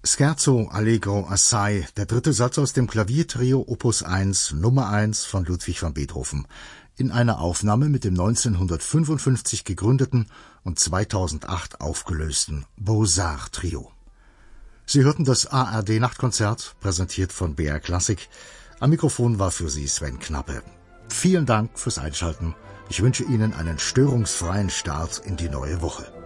Scherzo Allegro Assai, der dritte Satz aus dem Klaviertrio Opus 1, Nummer 1 von Ludwig van Beethoven, in einer Aufnahme mit dem 1955 gegründeten und 2008 aufgelösten Beaux-Arts Trio. Sie hörten das ARD-Nachtkonzert, präsentiert von BR Klassik. Am Mikrofon war für Sie Sven Knappe. Vielen Dank fürs Einschalten. Ich wünsche Ihnen einen störungsfreien Start in die neue Woche.